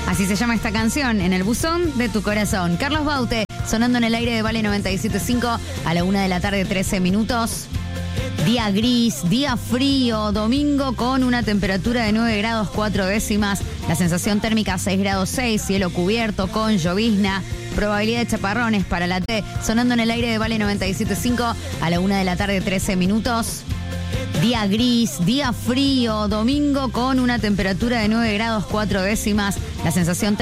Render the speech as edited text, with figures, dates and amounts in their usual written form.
Así se llama esta canción, En el buzón de tu corazón. Carlos Baute, sonando en el aire de Vale 97.5 a la 1 de la tarde, 13 minutos. Día gris, día frío, domingo con una temperatura de 9 grados 4 décimas, la sensación térmica 6 grados 6, cielo cubierto con llovizna, probabilidad de chaparrones para la T, sonando en el aire de Vale 97.5 a la 1 de la tarde, 13 minutos. Día gris, día frío, domingo con una temperatura de 9 grados 4 décimas, la sensación térmica